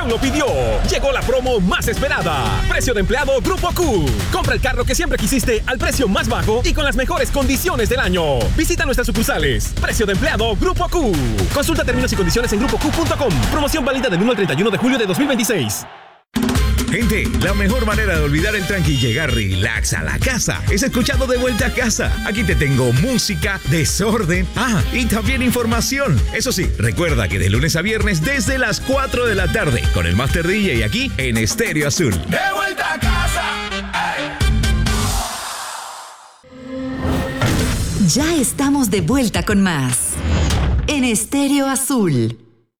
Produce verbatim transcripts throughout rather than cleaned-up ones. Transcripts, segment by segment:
generación lo pidió. Llegó la promo más esperada. Precio de empleado Grupo Q. Compra el carro que siempre quisiste al precio más bajo y con las mejores condiciones del año. Visita nuestras sucursales. Precio de empleado Grupo Q. Consulta términos y condiciones en grupo q punto com. Promoción válida del uno al treinta y uno de julio de dos mil veintiséis. Gente, la mejor manera de olvidar el tranqui y llegar relax a la casa es escuchando De Vuelta a Casa. Aquí te tengo música, desorden, ah, y también información. Eso sí, recuerda que de lunes a viernes desde las cuatro de la tarde con el Master D J aquí en Estéreo Azul. De vuelta a casa. Ay. Ya estamos de vuelta con más en Estéreo Azul.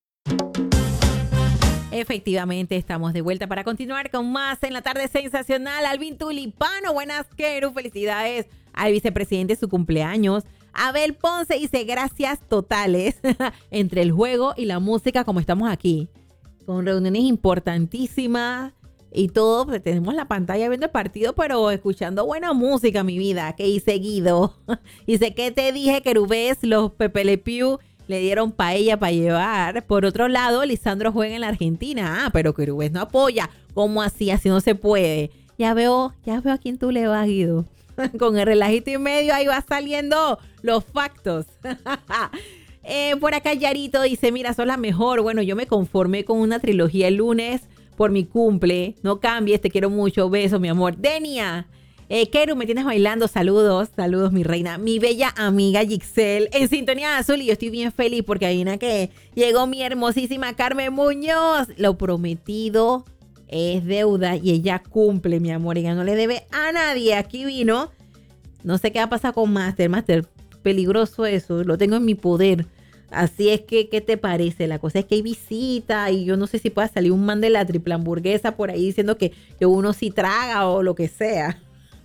Efectivamente, estamos de vuelta para continuar con más en la tarde sensacional. Alvin Tulipano, buenas, Keru, felicidades al vicepresidente, su cumpleaños. Abel Ponce dice gracias totales entre el juego y la música, como estamos aquí, con reuniones importantísimas y todo. Pues tenemos la pantalla viendo el partido, pero escuchando buena música, mi vida, que hice seguido. Dice, ¿qué te dije, Querubés? Los Pepe Le Pew le dieron paella para llevar. Por otro lado, Lisandro juega en la Argentina. Ah, pero Querubés no apoya. ¿Cómo así? Así no se puede. Ya veo, ya veo a quién tú le vas, Guido. Con el relajito y medio ahí va saliendo los factos. eh, por acá Yarito dice, mira, son la mejor. Bueno, yo me conformé con una trilogía el lunes por mi cumple. No cambies, te quiero mucho. Besos, mi amor. Denia. Eh, Keru, me tienes bailando. Saludos, saludos, mi reina. Mi bella amiga Gixel, en sintonía azul. Y yo estoy bien feliz porque adivina que llegó mi hermosísima Carmen Muñoz. Lo prometido es deuda y ella cumple, mi amor. Ella no le debe a nadie. Aquí vino. No sé qué va a pasar con Master. Master, peligroso eso. Lo tengo en mi poder. Así es que, ¿qué te parece? La cosa es que hay visita y yo no sé si pueda salir un man de la triple hamburguesa por ahí diciendo que, que uno sí traga o lo que sea.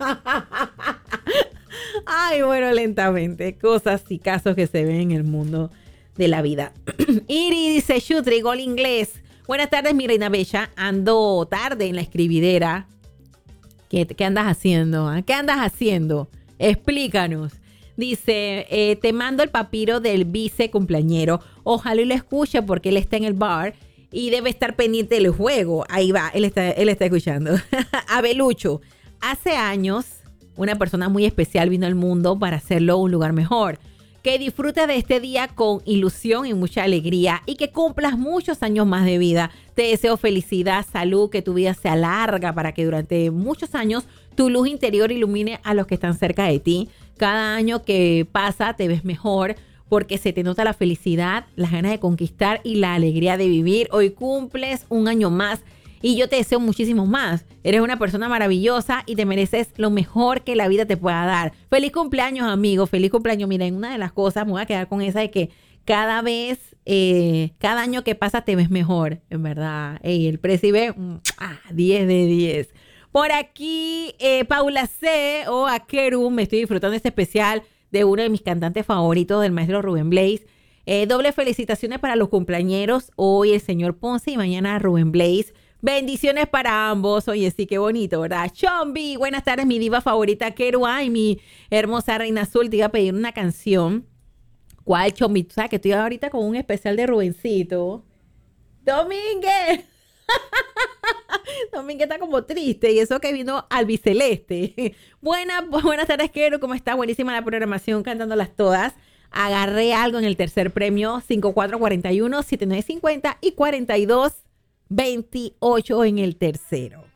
Ay, bueno, lentamente. Cosas y casos que se ven en el mundo de la vida. Iri dice, Shutri, gol inglés. Buenas tardes, mi reina bella. Ando tarde en la escribidera. ¿Qué, qué andas haciendo? ¿Eh? ¿Qué andas haciendo? Explícanos. Dice, eh, te mando el papiro del vice cumpleañero. Ojalá y lo escuche porque él está en el bar y debe estar pendiente del juego. Ahí va, él está, él está escuchando. Abelucho. Hace años, una persona muy especial vino al mundo para hacerlo un lugar mejor. Que disfrutes de este día con ilusión y mucha alegría y que cumplas muchos años más de vida. Te deseo felicidad, salud, que tu vida sea larga para que durante muchos años tu luz interior ilumine a los que están cerca de ti. Cada año que pasa te ves mejor porque se te nota la felicidad, las ganas de conquistar y la alegría de vivir. Hoy cumples un año más. Y yo te deseo muchísimo más. Eres una persona maravillosa y te mereces lo mejor que la vida te pueda dar. Feliz cumpleaños, amigo. Feliz cumpleaños. Miren, una de las cosas, me voy a quedar con esa de que cada vez, eh, cada año que pasa te ves mejor, en verdad. Ey, el Prezi ve, ah, diez de diez. Por aquí, eh, Paula C. o a Keru, me estoy disfrutando de este especial de uno de mis cantantes favoritos, del maestro Rubén Blades. Eh, doble felicitaciones para los cumpleañeros. Hoy el señor Ponce y mañana Rubén Blades. Bendiciones para ambos. Oye, sí, qué bonito, ¿verdad? Chombi, buenas tardes, mi diva favorita, Keru. Ay, mi hermosa reina azul, te iba a pedir una canción. ¿Cuál, Chombi? Tú sabes que estoy ahorita con un especial de Rubencito. Domínguez. Domínguez está como triste y eso que vino albiceleste. Buenas, buenas tardes, Keru. ¿Cómo está? Buenísima la programación, cantándolas todas. Agarré algo en el tercer premio, cinco cuatro cuatro uno, siete nueve cinco cero y cuarenta y dos veintiocho en el tercero.